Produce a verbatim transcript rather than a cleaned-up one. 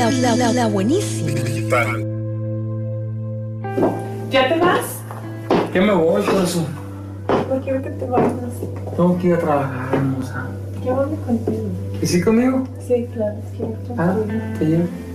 la, la, la, la buenísima. ¿Ya te vas? ¿Qué me voy, corazón? No quiero que te vayas. Tengo que ir a trabajar, hermosa. Llévame contigo. ¿Y sí conmigo? Sí, claro, quiero Ah, contigo. te llevo.